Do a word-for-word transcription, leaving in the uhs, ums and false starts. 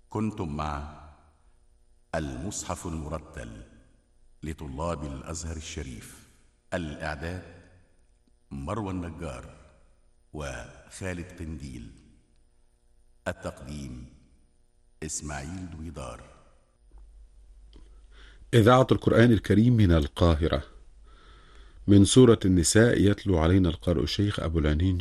كنتم مع المصحف المرتل لطلاب الأزهر الشريف. الإعداد مروى النجار وخالد قنديل. التقديم إسماعيل دويدار. إذاعة القرآن الكريم من القاهرة، من سورة النساء. يتلو علينا القارئ الشيخ أبو العنين